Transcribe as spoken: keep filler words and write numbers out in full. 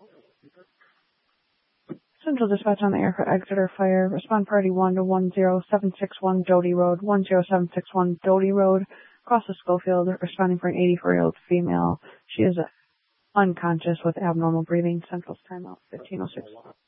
Central Dispatch on the air for Exeter Fire. Respond party one to one zero seven six one Doty Road, one zero seven six one Doty Road, across the Schofield, responding for an eighty-four-year-old female. She is unconscious with abnormal breathing. Central's timeout, fifteen oh six.